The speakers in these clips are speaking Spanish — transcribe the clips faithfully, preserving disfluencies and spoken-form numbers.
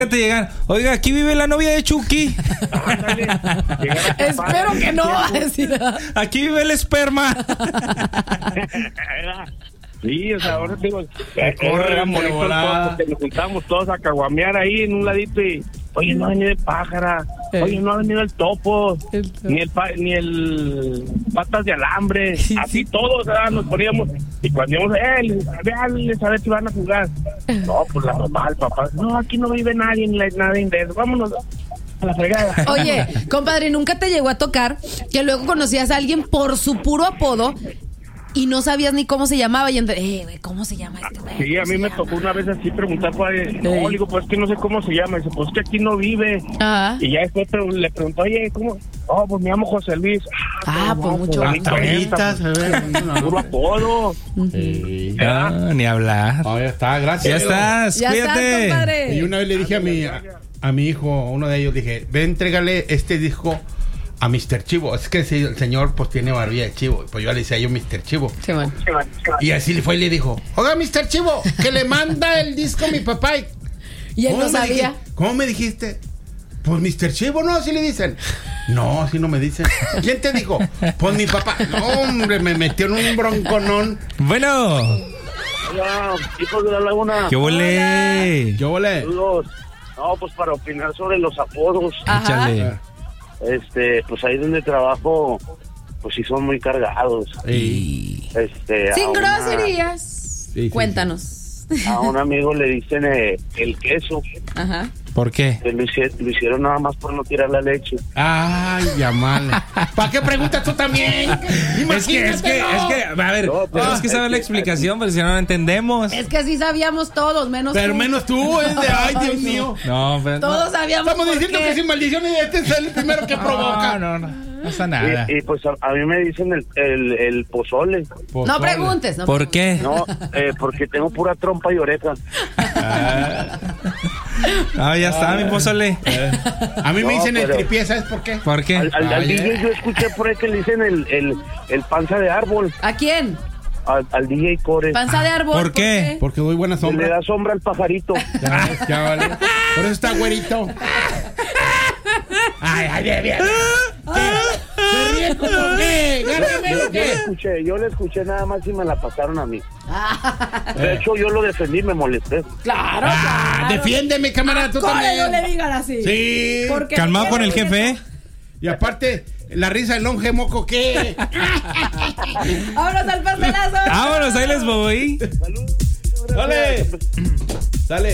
te llegan, oiga, aquí vive la novia de Chucky. Espero que no. Aquí vive el esperma. Sí, o sea, ahora digo, éramos porque nos juntábamos todos a caguamear ahí en un ladito y, oye, no ha venido el pájara, oye, no ha venido el topo, el ni el pa, ni el patas de alambre, sí, así sí. Todos, o sea, nos poníamos, y cuando íbamos, eh, veanles a ver si van a jugar. No, pues la mamá, el papá, no, aquí no vive nadie, nadie de eso, vámonos a la fregada. Oye, compadre, ¿nunca te llegó a tocar que luego conocías a alguien por su puro apodo y no sabías ni cómo se llamaba? Y entonces, eh, güey, ¿cómo se llama este güey? Sí, a mí me llama? tocó una vez así preguntar, pues, no, digo, pues que no sé cómo se llama. Dice, pues que aquí no vive. Ajá. Y ya después le preguntó, oye, ¿cómo? Oh, pues me llamo José Luis. Ah, pues, pues mucho. Bonitas, puro apodo. Sí. No, ni hablar. Oh, ya está, gracias. Ya estás, ya cuídate. Estás, compadre. Y una vez le dije a mi, a, a mi hijo, uno de ellos, dije, ve, entrégale este disco a mister Chivo. Es que el señor pues tiene barbilla de chivo. Pues yo le decía yo mister Chivo. Sí, bueno. Y así le fue y le dijo, oiga, mister Chivo, que le manda el disco a mi papá. Y, y él no sabía. Dije, ¿cómo me dijiste? Pues mister Chivo, ¿no? Así le dicen. No, así no me dicen. ¿Quién te dijo? Pues mi papá. No, hombre, me metió en un bronconón. Bueno. Hola, hijos de la laguna. ¿Qué volé? ¿Qué volé? Saludos. No, pues para opinar sobre los apodos. Ajá. Échale. Este, pues ahí donde trabajo, pues sí son muy cargados. Sí. Este, sin una, groserías. Sí, sí, Cuéntanos. Sí. A un amigo le dicen eh, el queso. Ajá. ¿Por qué? Que lo, hicieron, lo hicieron nada más por no tirar la leche. Ay, ya mal. ¿Para qué preguntas tú también? Es que, es que, es que, a ver, no, pero tenemos que saber es la que, explicación, pero si no, no entendemos. Es que así sabíamos todos, menos pero tú. Pero menos tú, es de, ay, Dios ay, mío. No, pero todos no. sabíamos. Estamos diciendo qué. que sin maldiciones este es el primero que provoca. No, no, no. No pasa nada. Y, y pues a, a mí me dicen el, el, el pozole. pozole. No preguntes. No ¿Por preguntes. qué? No, eh, porque tengo pura trompa y oreja. Ah, ah ya está, mi pozole. Eh. A mí No, me dicen pero- el tripié, ¿sabes por qué? ¿Por qué? Al, al, al Ay, D J eh. yo escuché por ahí que le dicen el, el, el panza de árbol. ¿A quién? Al, al D J Core. Panza de árbol. ¿Por qué? Porque doy buena Le sombra. da sombra al pajarito. Ya, ya vale. Por eso está güerito. Ay, ay, bien, bien. ¿Se ríe como qué? Gárgame Yo, lo yo le que. escuché, yo le escuché nada más y me la pasaron a mí. De hecho, yo lo defendí, me molesté. Claro, Ah, claro. defiéndeme, camarada, tú ¿Cómo también. no le digan así? Sí. Porque Calmado no con el quiere jefe. eso. Y aparte, la risa del longe moco, ¿qué? Vámonos al pastelazo. Vámonos, ahí les voy. Dale. Dale.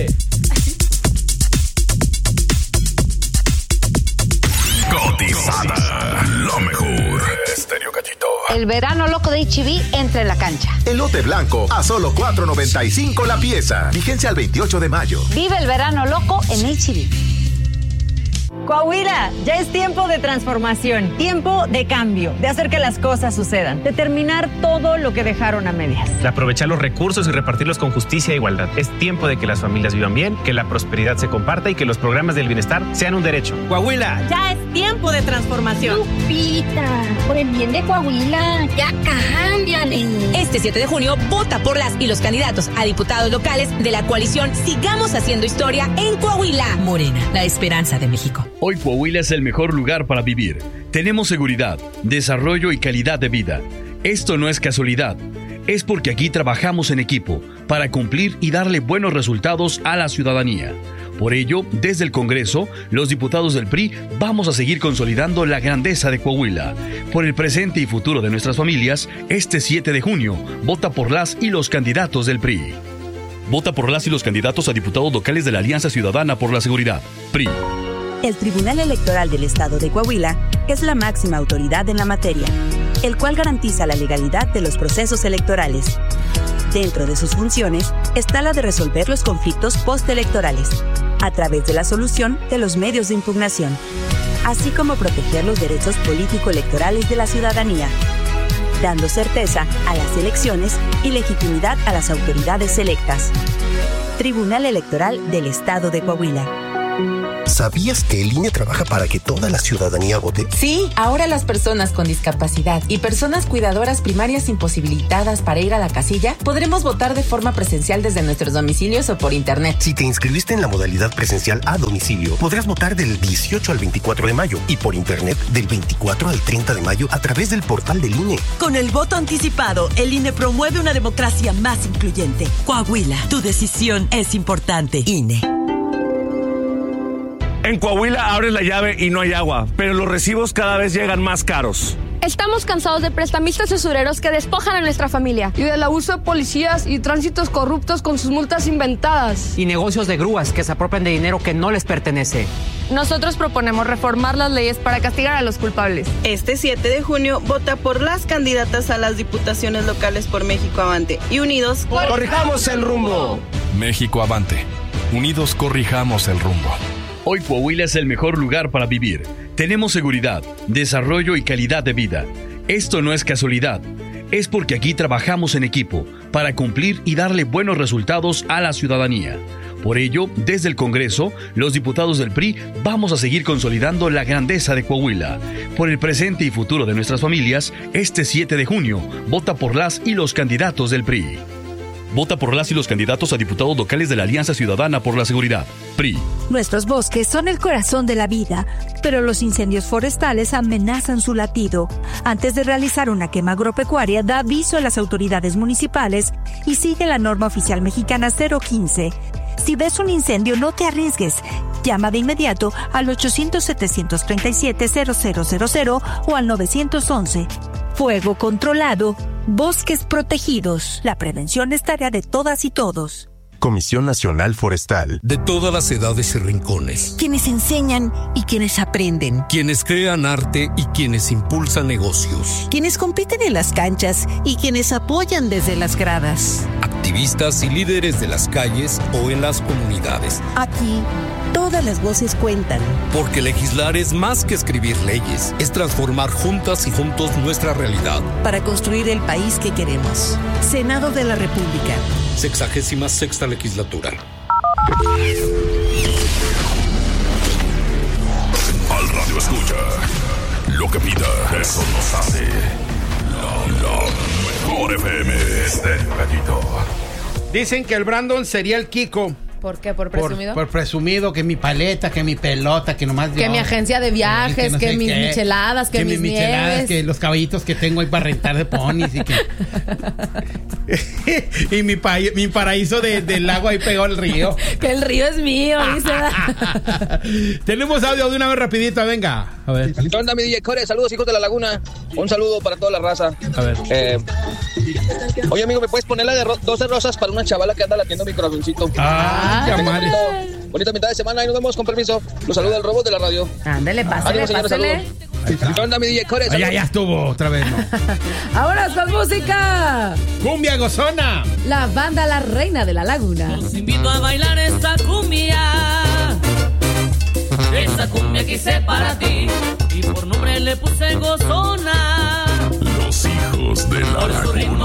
Cotizada, lo mejor. Estéreo Gallito. El verano loco de H E B entra en la cancha. Elote blanco a solo cuatro noventa y cinco la pieza. Vigencia al veintiocho de mayo. Vive el verano loco en H E B. Coahuila, ya es tiempo de transformación, tiempo de cambio, de hacer que las cosas sucedan, de terminar todo lo que dejaron a medias. De aprovechar los recursos y repartirlos con justicia e igualdad. Es tiempo de que las familias vivan bien, que la prosperidad se comparta y que los programas del bienestar sean un derecho. Coahuila. Ya es tiempo de transformación. Lupita, por el bien de Coahuila, ya cámbiale. Este siete de junio, vota por las y los candidatos a diputados locales de la coalición Sigamos Haciendo Historia en Coahuila. Morena, la esperanza de México. Hoy Coahuila es el mejor lugar para vivir. Tenemos seguridad, desarrollo y calidad de vida. Esto no es casualidad. Es porque aquí trabajamos en equipo para cumplir y darle buenos resultados a la ciudadanía. Por ello, desde el Congreso, los diputados del P R I vamos a seguir consolidando la grandeza de Coahuila. Por el presente y futuro de nuestras familias, este siete de junio, vota por las y los candidatos del P R I. Vota por las y los candidatos a diputados locales de la Alianza Ciudadana por la Seguridad. P R I. El Tribunal Electoral del Estado de Coahuila es la máxima autoridad en la materia, el cual garantiza la legalidad de los procesos electorales. Dentro de sus funciones está la de resolver los conflictos postelectorales, a través de la solución de los medios de impugnación, así como proteger los derechos político-electorales de la ciudadanía, dando certeza a las elecciones y legitimidad a las autoridades electas. Tribunal Electoral del Estado de Coahuila. ¿Sabías que el I N E trabaja para que toda la ciudadanía vote? Sí, ahora las personas con discapacidad y personas cuidadoras primarias imposibilitadas para ir a la casilla podremos votar de forma presencial desde nuestros domicilios o por internet. Si te inscribiste en la modalidad presencial a domicilio, podrás votar del dieciocho al veinticuatro de mayo y por internet del veinticuatro al treinta de mayo a través del portal del I N E. Con el voto anticipado, el I N E promueve una democracia más incluyente. Coahuila, tu decisión es importante. I N E. En Coahuila abres la llave y no hay agua, pero los recibos cada vez llegan más caros. Estamos cansados de prestamistas usureros que despojan a nuestra familia y del abuso de policías y tránsitos corruptos con sus multas inventadas. Y negocios de grúas que se apropian de dinero que no les pertenece. Nosotros proponemos reformar las leyes para castigar a los culpables. Este siete de junio, vota por las candidatas a las diputaciones locales por México Avante. Y unidos, ¡corrijamos el rumbo! México Avante. Unidos corrijamos el rumbo. Hoy Coahuila es el mejor lugar para vivir. Tenemos seguridad, desarrollo y calidad de vida. Esto no es casualidad. Es porque aquí trabajamos en equipo para cumplir y darle buenos resultados a la ciudadanía. Por ello, desde el Congreso, los diputados del P R I vamos a seguir consolidando la grandeza de Coahuila. Por el presente y futuro de nuestras familias, este siete de junio, vota por las y los candidatos del P R I. Vota por las y los candidatos a diputados locales de la Alianza Ciudadana por la Seguridad, P R I. Nuestros bosques son el corazón de la vida, pero los incendios forestales amenazan su latido. Antes de realizar una quema agropecuaria, da aviso a las autoridades municipales y sigue la norma oficial mexicana cero quince. Si ves un incendio, no te arriesgues. Llama de inmediato al ochocientos, setecientos treinta y siete, cero cero cero cero o al novecientos once. Fuego controlado, bosques protegidos. La prevención es tarea de todas y todos. Comisión Nacional Forestal. De todas las edades y rincones. Quienes enseñan y quienes aprenden. Quienes crean arte y quienes impulsan negocios. Quienes compiten en las canchas y quienes apoyan desde las gradas. Activistas y líderes de las calles o en las comunidades. Aquí, todas las voces cuentan. Porque legislar es más que escribir leyes. Es transformar juntas y juntos nuestra realidad. Para construir el país que queremos. Senado de la República. Sexagésima sexta legislatura. Al radio escucha. Lo que pida, eso nos hace. La, la mejor F M. Este ratito. Dicen que el Brandon sería el Kiko. ¿Por qué? ¿Por presumido? Por, por presumido, que mi paleta, que mi pelota, que nomás... Que yo, mi agencia de viajes, que, no que mis qué, micheladas, que, que mis, mis micheladas, nieves. Que los caballitos que tengo ahí para rentar de ponis y que... y mi, pa, mi paraíso de, del lago ahí pegado al río. Que el río es mío, dice. Tenemos audio de una vez rapidito, venga. A ver. ¿Qué onda, mi D J Core? Saludos, hijos de la laguna. Un saludo para toda la raza. A ver. Eh, oye, amigo, ¿me puedes poner la de ro- doce rosas para una chavala que anda latiendo mi corazoncito? Ah, qué amable. Bonito, bonita mitad de semana y nos vemos con permiso. Los saluda el robot de la radio. Ándale, pásale, Ánimo, señores, pásale. ¿Qué onda, mi D J Core? Ah, ya, ya estuvo, otra vez, ¿no? Ahora con música. Cumbia gozona. La banda La Reina de la Laguna. Los invito a bailar esta cumbia. Esa cumbia que hice para ti. Y por nombre le puse gozona. Los hijos de la Por su ritmo